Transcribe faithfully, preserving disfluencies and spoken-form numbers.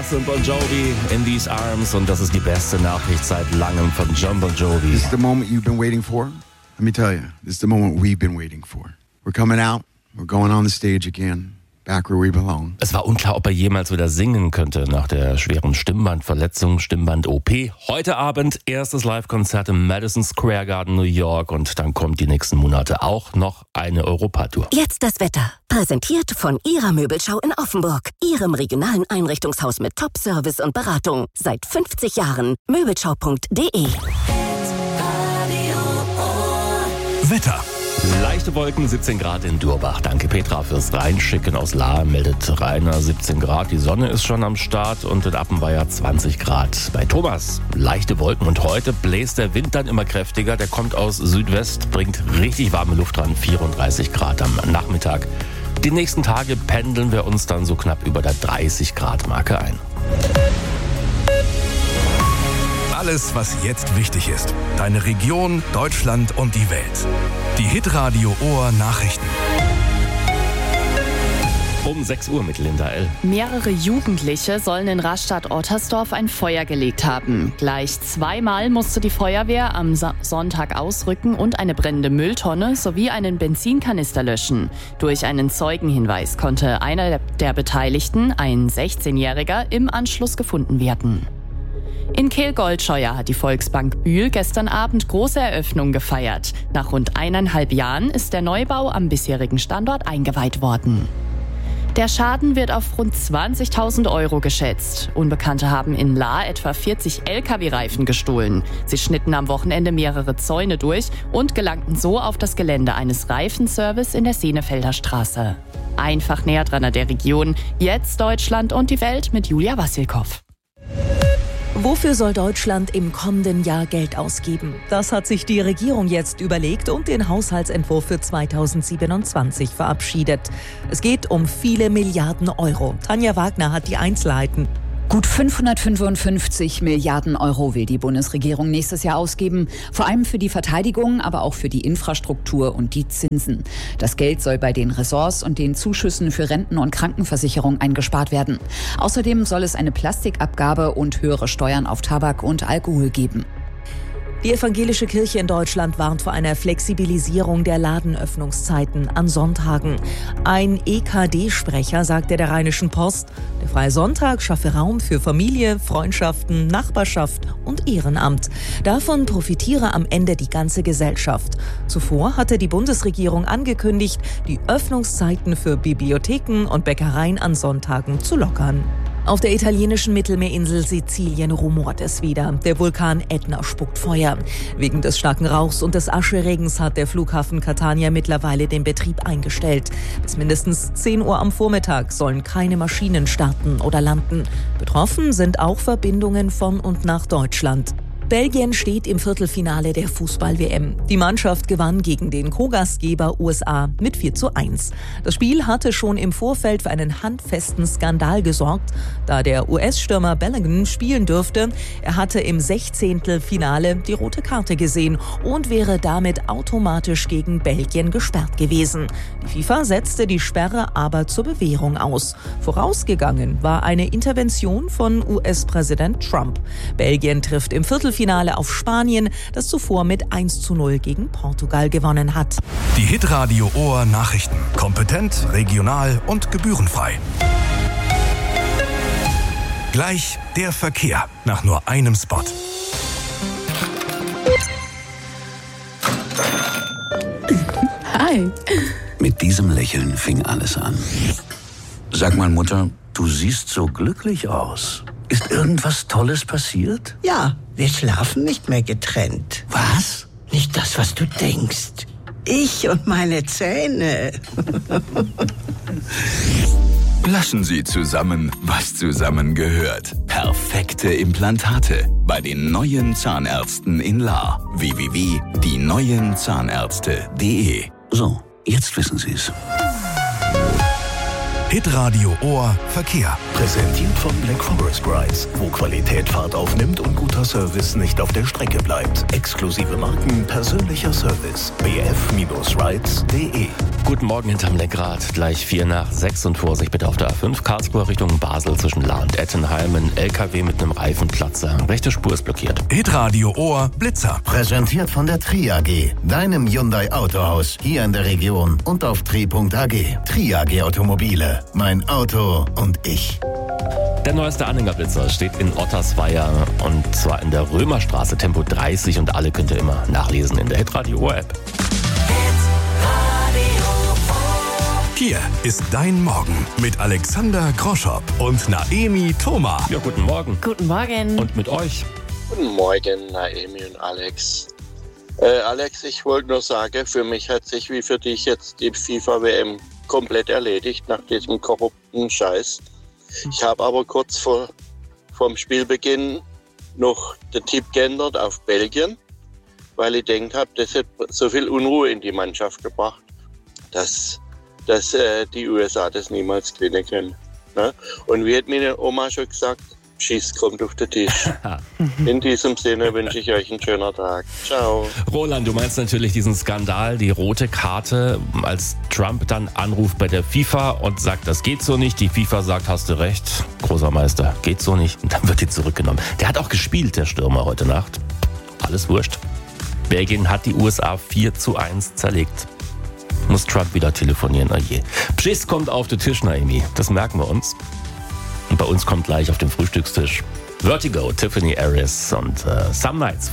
Herz und Bon Jovi, In These Arms. Und das ist die beste Nachricht seit langem von John Bon Jovi. This is the moment you've been waiting for. Let me tell you, this is the moment we've been waiting for. We're coming out, we're going on the stage again. Back where we belong. Es war unklar, ob er jemals wieder singen könnte nach der schweren Stimmbandverletzung, Stimmband-O P. Heute Abend erstes Live-Konzert im Madison Square Garden, New York. Und dann kommt die nächsten Monate auch noch eine Europatour. Jetzt das Wetter. Präsentiert von Ihrer Möbelschau in Offenburg. Ihrem regionalen Einrichtungshaus mit Top-Service und Beratung. Seit fünfzig Jahren. Möbelschau punkt de. Wetter. Leichte Wolken, siebzehn Grad in Durbach. Danke Petra fürs Reinschicken. Aus Lahr meldet Rainer siebzehn Grad. Die Sonne ist schon am Start und in Appenweier zwanzig Grad. Bei Thomas leichte Wolken und heute bläst der Wind dann immer kräftiger. Der kommt aus Südwest, bringt richtig warme Luft ran, vierunddreißig Grad am Nachmittag. Die nächsten Tage pendeln wir uns dann so knapp über der dreißig Grad Marke ein. Alles, was jetzt wichtig ist. Deine Region, Deutschland und die Welt. Die Hitradio Ohr Nachrichten. Um sechs Uhr mit Linda L. Mehrere Jugendliche sollen in Rastatt-Ottersdorf ein Feuer gelegt haben. Gleich zweimal musste die Feuerwehr am Sa- Sonntag ausrücken und eine brennende Mülltonne sowie einen Benzinkanister löschen. Durch einen Zeugenhinweis konnte einer der, der Beteiligten, ein sechzehnjähriger, im Anschluss gefunden werden. In Kehl-Goldscheuer hat die Volksbank Bühl gestern Abend große Eröffnung gefeiert. Nach rund eineinhalb Jahren ist der Neubau am bisherigen Standort eingeweiht worden. Der Schaden wird auf rund zwanzigtausend Euro geschätzt. Unbekannte haben in Lahr etwa vierzig L K W-Reifen gestohlen. Sie schnitten am Wochenende mehrere Zäune durch und gelangten so auf das Gelände eines Reifenservice in der Senefelder Straße. Einfach näher dran an der Region. Jetzt Deutschland und die Welt mit Julia Wassilkow. Wofür soll Deutschland im kommenden Jahr Geld ausgeben? Das hat sich die Regierung jetzt überlegt und den Haushaltsentwurf für zweitausendsiebenundzwanzig verabschiedet. Es geht um viele Milliarden Euro. Tanja Wagner hat die Einzelheiten. Gut fünfhundertfünfundfünfzig Milliarden Euro will die Bundesregierung nächstes Jahr ausgeben. Vor allem für die Verteidigung, aber auch für die Infrastruktur und die Zinsen. Das Geld soll bei den Ressorts und den Zuschüssen für Renten- und Krankenversicherung eingespart werden. Außerdem soll es eine Plastikabgabe und höhere Steuern auf Tabak und Alkohol geben. Die evangelische Kirche in Deutschland warnt vor einer Flexibilisierung der Ladenöffnungszeiten an Sonntagen. Ein E K D-Sprecher sagte der Rheinischen Post, der Freie Sonntag schaffe Raum für Familie, Freundschaften, Nachbarschaft und Ehrenamt. Davon profitiere am Ende die ganze Gesellschaft. Zuvor hatte die Bundesregierung angekündigt, die Öffnungszeiten für Bibliotheken und Bäckereien an Sonntagen zu lockern. Auf der italienischen Mittelmeerinsel Sizilien rumort es wieder. Der Vulkan Ätna spuckt Feuer. Wegen des starken Rauchs und des Ascheregens hat der Flughafen Catania mittlerweile den Betrieb eingestellt. Bis mindestens zehn Uhr am Vormittag sollen keine Maschinen starten oder landen. Betroffen sind auch Verbindungen von und nach Deutschland. Belgien steht im Viertelfinale der Fußball-W M. Die Mannschaft gewann gegen den Co-Gastgeber U S A mit vier zu eins. Das Spiel hatte schon im Vorfeld für einen handfesten Skandal gesorgt, da der U S-Stürmer Bellingham spielen dürfte. Er hatte im Sechzehntelfinale die rote Karte gesehen und wäre damit automatisch gegen Belgien gesperrt gewesen. Die FIFA setzte die Sperre aber zur Bewährung aus. Vorausgegangen war eine Intervention von U S-Präsident Trump. Belgien trifft im Viertelfinale Finale auf Spanien, das zuvor mit eins zu null gegen Portugal gewonnen hat. Die Hitradio Ohr Nachrichten. Kompetent, regional und gebührenfrei. Gleich der Verkehr nach nur einem Spot. Hi. Mit diesem Lächeln fing alles an. Sag mal, Mutter, du siehst so glücklich aus. Ist irgendwas Tolles passiert? Ja, wir schlafen nicht mehr getrennt. Was? Nicht das, was du denkst. Ich und meine Zähne. Lassen Sie zusammen, was zusammengehört. Perfekte Implantate bei den neuen Zahnärzten in Lahr. w w w punkt die neuen zahnärzte punkt de. So, jetzt wissen Sie es. Hitradio Ohr Verkehr. Präsentiert von Black Forest Rides, wo Qualität Fahrt aufnimmt und guter Service nicht auf der Strecke bleibt. Exklusive Marken, persönlicher Service. b f rides punkt d e. Guten Morgen hinterm Lenkrad, gleich vier nach sechs und Vorsicht bitte auf der A fünf, Karlsruhe Richtung Basel zwischen Lahr und Ettenheim. Ein L K W mit einem Reifenplatzer. Rechte Spur ist blockiert. Hitradio Ohr Blitzer. Präsentiert von der Tri A G, deinem Hyundai Autohaus, hier in der Region und auf tri punkt a g. Tri A G Automobile, mein Auto und ich. Der neueste Anhänger Blitzer steht in Ottersweier und zwar in der Römerstraße, Tempo dreißig, und alle könnt ihr immer nachlesen in der Hitradio Ohr App. Hier ist dein Morgen mit Alexander Groschopp und Naemi Thoma. Ja, guten Morgen. Guten Morgen. Und mit euch. Guten Morgen, Naemi und Alex. Äh, Alex, ich wollte nur sagen, für mich hat sich wie für dich jetzt die FIFA-W M komplett erledigt nach diesem korrupten Scheiß. Ich habe aber kurz vor vom Spielbeginn noch den Tipp geändert auf Belgien, weil ich gedacht habe, das hat so viel Unruhe in die Mannschaft gebracht, dass dass äh, die U S A das niemals gewinnen können. Ne? Und wie hat meine Oma schon gesagt, Schiss kommt auf den Tisch. In diesem Sinne wünsche ich euch einen schönen Tag. Ciao. Roland, du meinst natürlich diesen Skandal, die rote Karte, als Trump dann anruft bei der FIFA und sagt, das geht so nicht. Die FIFA sagt, hast du recht, großer Meister, geht so nicht. Und dann wird die zurückgenommen. Der hat auch gespielt, der Stürmer, heute Nacht. Alles wurscht. Belgien hat die U S A vier zu eins zerlegt. Muss Trump wieder telefonieren, oh je. Pschiss kommt auf den Tisch, Naemi. Das merken wir uns. Und bei uns kommt gleich auf den Frühstückstisch Vertigo, Tiffany Harris und äh, Some Nights.